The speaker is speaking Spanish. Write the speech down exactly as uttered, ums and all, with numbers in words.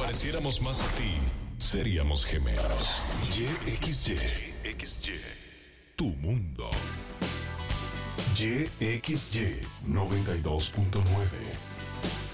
pareciéramos más a ti, seríamos gemelos. Y X Y. X Y. Tu mundo. Y X Y noventa y dos punto nueve.